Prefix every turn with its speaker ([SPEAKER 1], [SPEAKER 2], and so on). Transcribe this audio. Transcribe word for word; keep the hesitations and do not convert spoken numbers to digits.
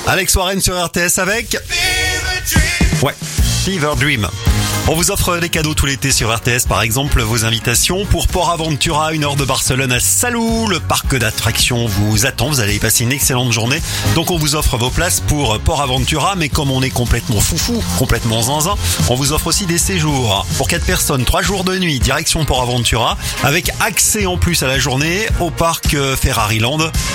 [SPEAKER 1] Alex Warren sur R T S avec... Ouais, Fever Dream. On vous offre des cadeaux tout l'été sur R T S, par exemple vos invitations pour Port Aventura, une heure de Barcelone à Salou. Le parc d'attractions vous attend, vous allez y passer une excellente journée. Donc on vous offre vos places pour Port Aventura, mais comme on est complètement foufou, complètement zinzin, on vous offre aussi des séjours pour quatre personnes, trois jours de nuit, direction Port Aventura, avec accès en plus à la journée au parc Ferrari Land.